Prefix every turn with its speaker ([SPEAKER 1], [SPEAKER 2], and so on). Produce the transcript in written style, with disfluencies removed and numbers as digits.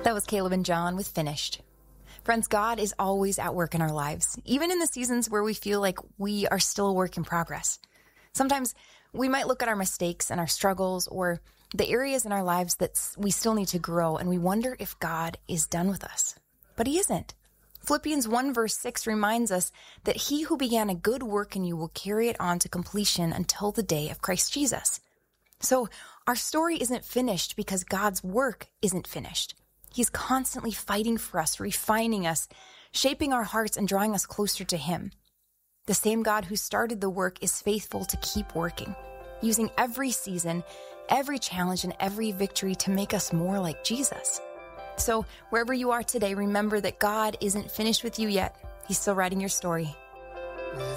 [SPEAKER 1] That was Caleb and John with Finished. Friends, God is always at work in our lives, even in the seasons where we feel like we are still a work in progress. Sometimes we might look at our mistakes and our struggles or the areas in our lives that we still need to grow, and we wonder if God is done with us. But he isn't. Philippians 1 verse 6 reminds us that he who began a good work in you will carry it on to completion until the day of Christ Jesus. So our story isn't finished because God's work isn't finished. He's constantly fighting for us, refining us, shaping our hearts, and drawing us closer to him. The same God who started the work is faithful to keep working, using every season, every challenge, and every victory to make us more like Jesus. So wherever you are today, remember that God isn't finished with you yet. He's still writing your story.